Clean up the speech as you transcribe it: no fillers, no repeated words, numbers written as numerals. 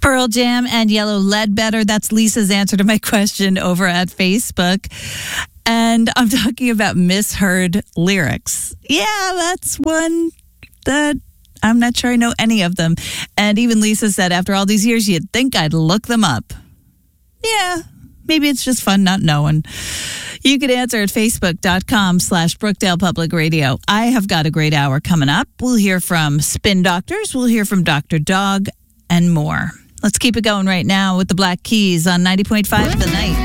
Pearl Jam and Yellow Ledbetter. That's Lisa's answer to my question over at Facebook. And I'm talking about misheard lyrics. Yeah, that's one that I'm not sure I know any of them. And even Lisa said, after all these years, you'd think I'd look them up. Yeah, maybe it's just fun not knowing. You could answer at facebook.com/Brookdale Public Radio. I have got a great hour coming up. We'll hear from Spin Doctors. We'll hear from Dr. Dog and more. Let's keep it going right now with the Black Keys on 90.5 The Night.